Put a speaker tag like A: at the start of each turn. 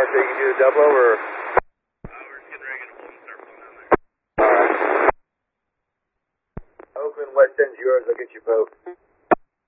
A: Mark, so you can do a double over?
B: We're getting ready to pull and start pulling down there.
A: Alright. Oakland, West End's yours. I'll get you both.